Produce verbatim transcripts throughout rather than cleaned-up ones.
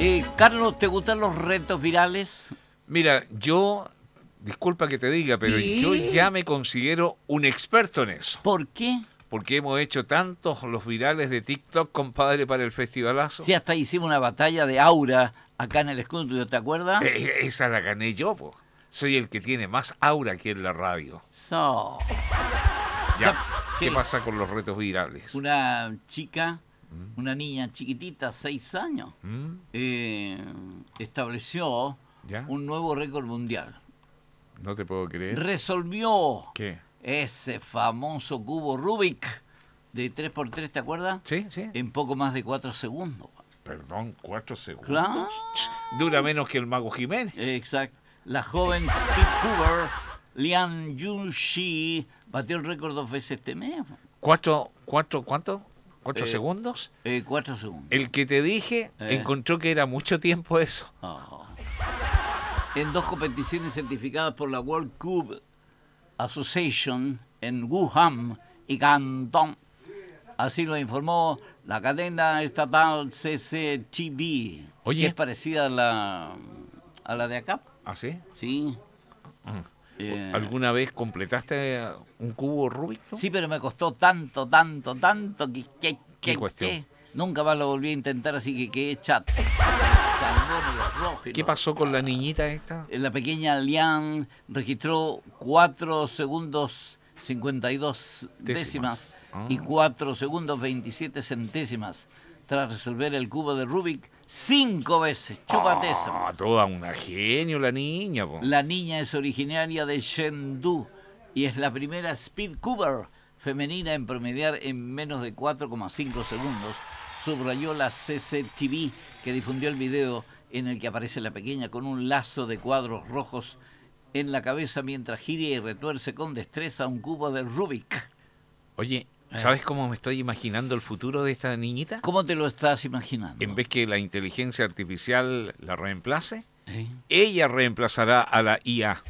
Eh, Carlos, ¿te gustan los retos virales? Mira, yo, disculpa que te diga, pero ¿Qué? yo ya me considero un experto en eso. ¿Por qué? Porque hemos hecho tantos los virales de TikTok, compadre, para el festivalazo. Si hasta hicimos una batalla de aura acá en el estudio, ¿te acuerdas? Eh, esa la gané yo, po. Soy el que tiene más aura aquí en la radio. So. Ya, ¿qué ¿Qué? pasa con los retos virales? Una chica, una niña chiquitita, seis años, ¿Mm? eh, estableció ¿Ya? un nuevo récord mundial. No te puedo creer. Resolvió ¿Qué? ese famoso cubo Rubik de tres por tres, ¿te acuerdas? Sí, sí. En poco más de cuatro segundos. Perdón, cuatro segundos. Claro. Ch, Dura menos que el Mago Jiménez. Exacto. La joven speed cuber Lian Yunxi batió el récord dos veces este mes. ¿Cuatro, cuatro, cuánto? ¿Cuatro Eh, segundos? Eh, cuatro segundos. El que te dije Eh. encontró que era mucho tiempo eso. Oh. En dos competiciones certificadas por la World Cube Association en Wuhan y Canton. Así lo informó la cadena estatal C C T V, Oye. que es parecida a la, a la de acá. ¿Ah, sí? Sí. Mm. Eh, ¿Alguna vez completaste un cubo Rubik? ¿No? Sí, pero me costó tanto, tanto, tanto que... que, ¿Qué que cuestión? que nunca más lo volví a intentar, así que quedé chato. Salmón, los rojos y ¿Qué los- pasó con la niñita esta? La pequeña Lian registró cuatro segundos cincuenta y dos décimas, Décimas. Ah. y cuatro segundos veintisiete centésimas tras resolver el cubo de Rubik cinco veces. Chúpate esa. Ah, toda una genio la niña, po. La niña es originaria de Chengdu y es la primera speed cuber femenina en promediar en menos de cuatro coma cinco segundos, subrayó la C C T V, que difundió el video en el que aparece la pequeña con un lazo de cuadros rojos en la cabeza mientras gira y retuerce con destreza un cubo de Rubik. Oye, ¿sabes cómo me estoy imaginando el futuro de esta niñita? ¿Cómo te lo estás imaginando? En vez que la inteligencia artificial la reemplace, ¿Eh? ella reemplazará a la I A.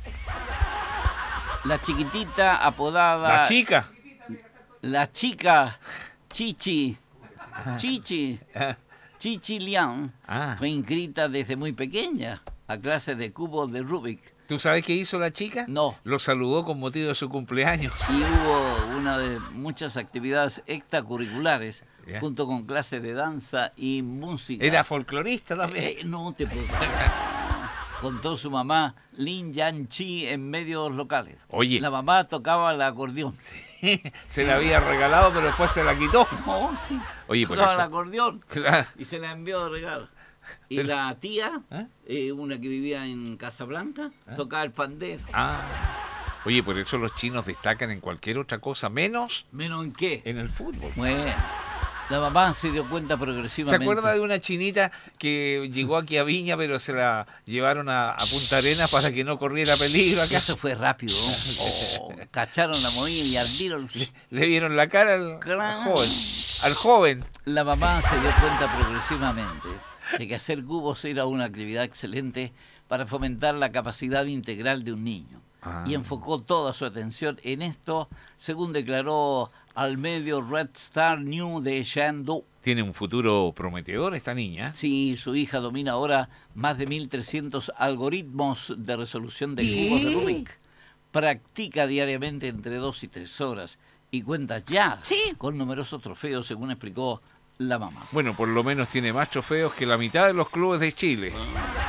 La chiquitita apodada... La chica. La chica Chichi, Chichi, Chichi Lian, Ah. fue inscrita desde muy pequeña a clases de cubos de Rubik. ¿Tú sabes qué hizo la chica? No. Lo saludó con motivo de su cumpleaños. Y hubo una de muchas actividades extracurriculares, Ya. junto con clases de danza y música. Era folclorista también. Eh, no te puedo creer. Contó su mamá Lin Yan Chi en medios locales. Oye. La mamá tocaba el acordeón. Se la había regalado, pero después se la quitó. No, sí. Oye, por tocaba eso. el acordeón. Claro. Y se la envió de regalo. Y Pero- la tía, ¿Eh? eh, una que vivía en Casablanca, tocaba el pandero. Ah. Oye, por eso los chinos destacan en cualquier otra cosa, menos ¿Menos en qué? en el fútbol. Bueno, la mamá se dio cuenta ¿Se progresivamente. acuerda de una chinita que llegó aquí a Viña, pero se la llevaron a, a Punta Arenas para que no corriera peligro acá? Eso fue rápido. Oh, cacharon la movida y ardieron. Le dieron la cara al, al Claro. joven. Al joven. La mamá se dio cuenta progresivamente de que hacer cubos era una actividad excelente para fomentar la capacidad integral de un niño. Ah. Y enfocó toda su atención en esto, según declaró al medio Red Star News de Chengdu. Tiene un futuro prometedor esta niña. Sí, su hija domina ahora más de mil trescientos algoritmos de resolución de cubos de Rubik. Practica diariamente entre dos y tres horas y cuenta ya con numerosos trofeos, según explicó la mamá. Bueno, por lo menos tiene más trofeos que la mitad de los clubes de Chile.